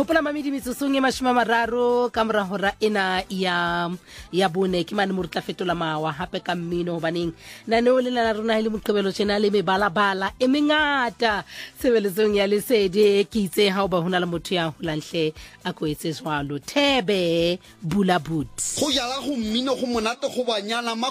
Hopola mamedi metsosong e mashima mararo ka mora hora ena ya bone ke mane mo re tla fetola mawa hape ka mmino hobaneng nane o le la rona ile moqebelo tjena le mebalabala e mengata sebeletsong ya lesedi ke itse ha o ba hona le motho ya holanhle a ko etse jwalo Thebe Bulabut go jala go mmino go monate go banyana